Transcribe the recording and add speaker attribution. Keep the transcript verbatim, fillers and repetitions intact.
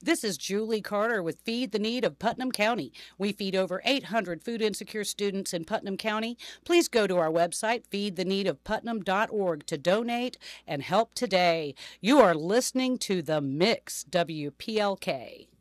Speaker 1: This is Julie Carter with Feed the Need of Putnam County. We feed over eight hundred food insecure students in Putnam County. Please go to our website, feed the need of putnam dot org, to donate and help today. You are listening to The Mix, W P L K.